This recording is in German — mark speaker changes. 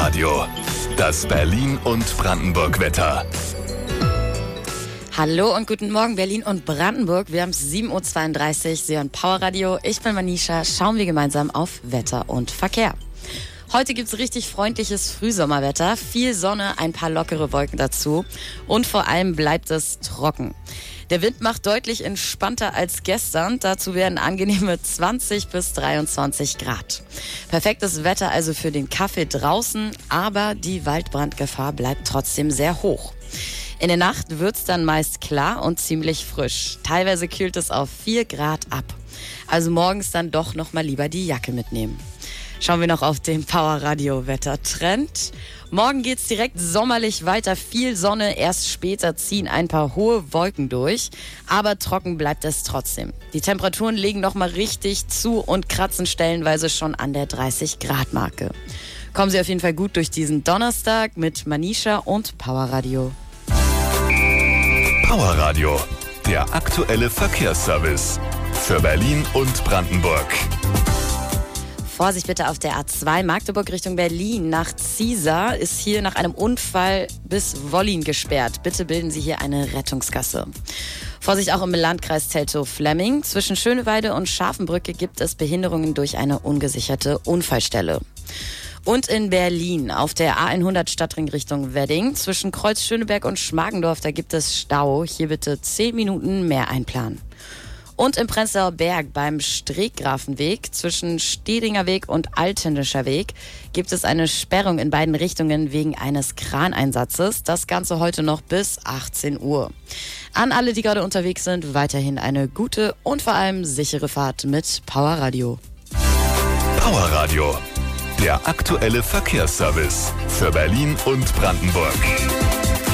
Speaker 1: Powerradio. Das Berlin- und Brandenburg-Wetter.
Speaker 2: Hallo und guten Morgen Berlin und Brandenburg. Wir haben es 7.32 Uhr, Sie hören Powerradio. Ich bin Manisha. Schauen wir gemeinsam auf Wetter und Verkehr. Heute gibt's richtig freundliches Frühsommerwetter, viel Sonne, ein paar lockere Wolken dazu und vor allem bleibt es trocken. Der Wind macht deutlich entspannter als gestern, dazu werden angenehme 20 bis 23 Grad. Perfektes Wetter also für den Kaffee draußen, aber die Waldbrandgefahr bleibt trotzdem sehr hoch. In der Nacht wird's dann meist klar und ziemlich frisch. Teilweise kühlt es auf 4 Grad ab. Also morgens dann doch noch mal lieber die Jacke mitnehmen. Schauen wir noch auf den Powerradio-Wettertrend. Morgen geht's direkt sommerlich weiter. Viel Sonne, erst später ziehen ein paar hohe Wolken durch. Aber trocken bleibt es trotzdem. Die Temperaturen legen noch mal richtig zu und kratzen stellenweise schon an der 30-Grad-Marke. Kommen Sie auf jeden Fall gut durch diesen Donnerstag mit Manisha und Powerradio.
Speaker 1: Powerradio, der aktuelle Verkehrsservice für Berlin und Brandenburg.
Speaker 2: Vorsicht bitte auf der A2 Magdeburg Richtung Berlin. Nach Ziesar ist hier nach einem Unfall bis Wollin gesperrt. Bitte bilden Sie hier eine Rettungsgasse. Vorsicht auch im Landkreis Teltow-Fläming. Zwischen Schöneweide und Scharfenbrücke gibt es Behinderungen durch eine ungesicherte Unfallstelle. Und in Berlin auf der A100 Stadtring Richtung Wedding. Zwischen Kreuz Schöneberg und Schmargendorf, da gibt es Stau. Hier bitte 10 Minuten mehr einplanen. Und im Prenzlauer Berg beim Streggrafenweg zwischen Stedinger Weg und Altindischer Weg gibt es eine Sperrung in beiden Richtungen wegen eines Kraneinsatzes. Das Ganze heute noch bis 18 Uhr. An alle, die gerade unterwegs sind, weiterhin eine gute und vor allem sichere Fahrt mit Powerradio.
Speaker 1: Powerradio, der aktuelle Verkehrsservice für Berlin und Brandenburg.